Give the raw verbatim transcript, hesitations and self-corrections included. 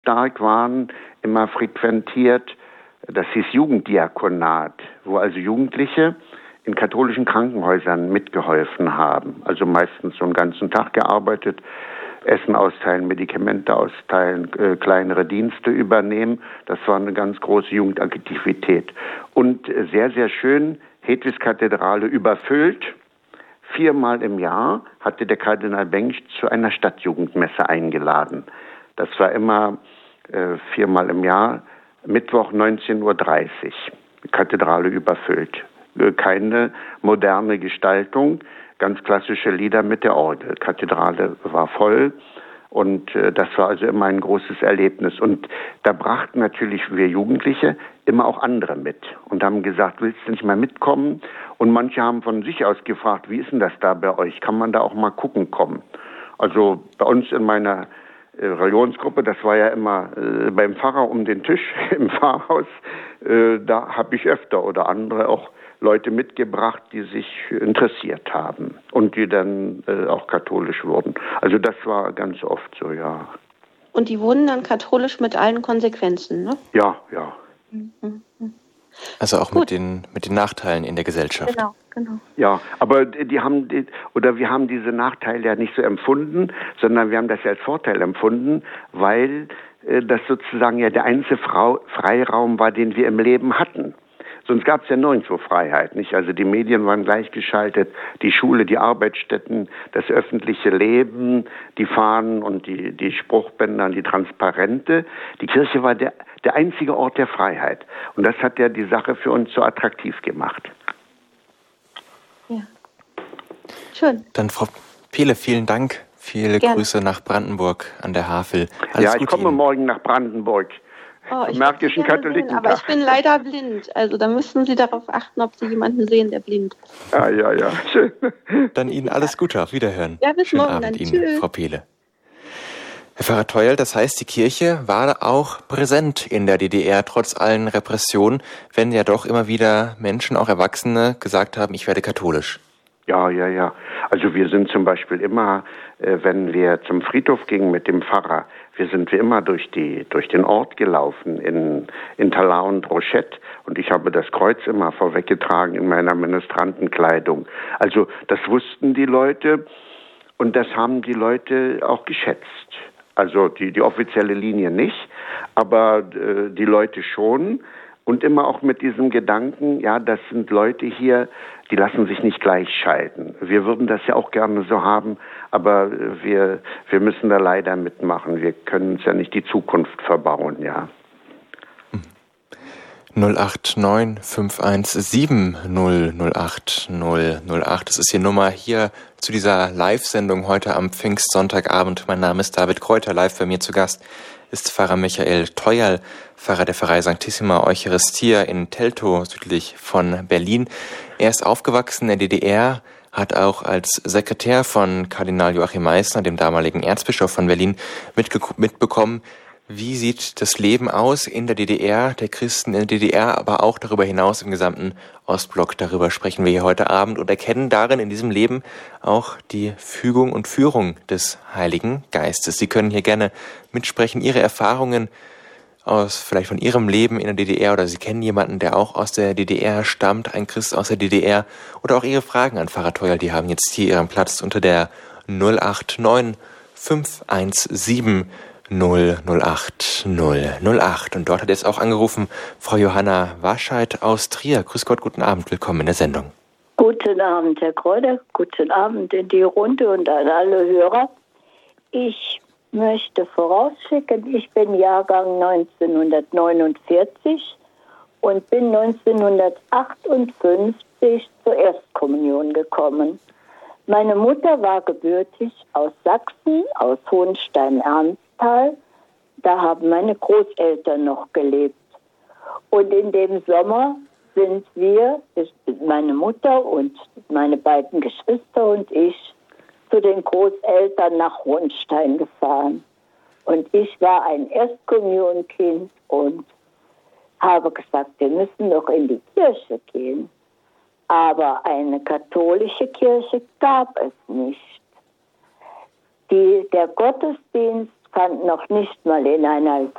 stark waren, immer frequentiert. Das hieß Jugenddiakonat, wo also Jugendliche in katholischen Krankenhäusern mitgeholfen haben. Also meistens so einen ganzen Tag gearbeitet, Essen austeilen, Medikamente austeilen, äh, kleinere Dienste übernehmen. Das war eine ganz große Jugendaktivität. Und äh, sehr, sehr schön, Hedwigskathedrale überfüllt. Viermal im Jahr hatte der Kardinal Bengsch zu einer Stadtjugendmesse eingeladen. Das war immer äh, viermal im Jahr, Mittwoch neunzehn Uhr dreißig. Kathedrale überfüllt. Äh, keine moderne Gestaltung, ganz klassische Lieder mit der Orgel. Kathedrale war voll und äh, das war also immer ein großes Erlebnis. Und da brachten natürlich wir Jugendliche immer auch andere mit und haben gesagt, willst du nicht mal mitkommen? Und manche haben von sich aus gefragt, wie ist denn das da bei euch? Kann man da auch mal gucken kommen? Also bei uns in meiner äh, Religionsgruppe, das war ja immer äh, beim Pfarrer um den Tisch im Pfarrhaus, äh, da habe ich öfter oder andere auch Leute mitgebracht, die sich interessiert haben und die dann äh, auch katholisch wurden. Also das war ganz oft so, ja. Und die wurden dann katholisch mit allen Konsequenzen, ne? Ja, ja. Mhm. Also auch mit den, mit den Nachteilen in der Gesellschaft. Genau, genau. Ja, aber die haben, die, oder wir haben diese Nachteile ja nicht so empfunden, sondern wir haben das ja als Vorteil empfunden, weil äh, das sozusagen ja der einzige Frau, Freiraum war, den wir im Leben hatten. Sonst gab es ja nirgendwo Freiheit, nicht? Also die Medien waren gleichgeschaltet, die Schule, die Arbeitsstätten, das öffentliche Leben, die Fahnen und die, die Spruchbänder, die Transparente. Die Kirche war der, der einzige Ort der Freiheit. Und das hat ja die Sache für uns so attraktiv gemacht. Ja. Schön. Dann Frau Pehle, vielen Dank. Viele Gerne. Grüße nach Brandenburg an der Havel. Alles ja, ich Gute komme Ihnen. Morgen nach Brandenburg. Oh, ich Märkischen Katholikentag. Aber ich bin leider blind. Also da müssen Sie darauf achten, ob Sie jemanden sehen, der blind ist. Ah, ja, ja. Schön. Dann Ihnen alles Gute. Auf Wiederhören. Ja, bis Schönen morgen Abend dann. Ihnen, Tschüss. Frau Pehle. Herr Pfarrer Theuel, das heißt, die Kirche war auch präsent in der D D R, trotz allen Repressionen, wenn ja doch immer wieder Menschen, auch Erwachsene, gesagt haben, ich werde katholisch. Ja, ja, ja. Also wir sind zum Beispiel immer, äh, wenn wir zum Friedhof gingen mit dem Pfarrer, wir sind wir immer durch die durch den Ort gelaufen in in Talar und Rochette und ich habe das Kreuz immer vorweggetragen in meiner Ministrantenkleidung. Also das wussten die Leute und das haben die Leute auch geschätzt. Also die die offizielle Linie nicht, aber äh, die Leute schon. Und immer auch mit diesem Gedanken, ja, das sind Leute hier, die lassen sich nicht gleichschalten. Wir würden das ja auch gerne so haben, aber wir, wir müssen da leider mitmachen. Wir können uns ja nicht die Zukunft verbauen, ja. null acht neun fünf eins sieben null null acht null null acht. Das ist die Nummer hier zu dieser Live-Sendung heute am Pfingstsonntagabend. Mein Name ist David Kräuter, live bei mir zu Gast ist Pfarrer Michael Theuerl, Pfarrer der Pfarrei Sanctissima Eucharistia in Teltow, südlich von Berlin. Er ist aufgewachsen in der D D R, hat auch als Sekretär von Kardinal Joachim Meissner, dem damaligen Erzbischof von Berlin, mitge- mitbekommen, wie sieht das Leben aus in der D D R, der Christen in der D D R, aber auch darüber hinaus im gesamten Ostblock. Darüber sprechen wir hier heute Abend und erkennen darin in diesem Leben auch die Fügung und Führung des Heiligen Geistes. Sie können hier gerne mitsprechen, Ihre Erfahrungen aus vielleicht von Ihrem Leben in der D D R oder Sie kennen jemanden, der auch aus der D D R stammt, ein Christ aus der D D R oder auch Ihre Fragen an Pfarrer Theuerl, die haben jetzt hier ihren Platz unter der null acht neun fünf eins sieben null null acht null null acht. Und dort hat jetzt auch angerufen Frau Johanna Warscheid aus Trier. Grüß Gott, guten Abend, willkommen in der Sendung. Guten Abend, Herr Kräuter. Guten Abend in die Runde und an alle Hörer. Ich möchte vorausschicken, ich bin Jahrgang neunzehnhundertneunundvierzig und bin neunzehnhundertachtundfünfzig zur Erstkommunion gekommen. Meine Mutter war gebürtig aus Sachsen, aus Hohenstein-Ernsthal. Da haben meine Großeltern noch gelebt. Und in dem Sommer sind wir, meine Mutter und meine beiden Geschwister und ich, zu den Großeltern nach Hohenstein gefahren. Und ich war ein Erstkommunionkind und habe gesagt, wir müssen doch in die Kirche gehen. Aber eine katholische Kirche gab es nicht. Die, der Gottesdienst fand noch nicht mal in einer